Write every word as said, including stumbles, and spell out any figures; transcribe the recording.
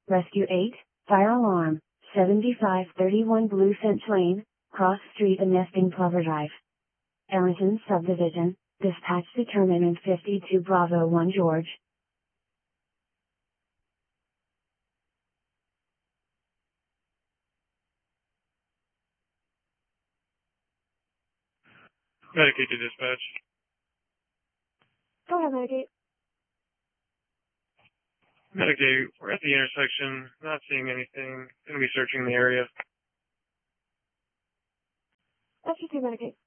Rescue eight, fire alarm, seventy-five thirty-one Blue Finch Lane, Cross Street and Nesting Plover Drive. Ellington Subdivision, dispatch determinant fifty-two Bravo one George. Medicaid to dispatch. Go ahead, Medicaid. Medicaid, we're at the intersection, not seeing anything. Going to be searching the area. That's you too, Medicaid.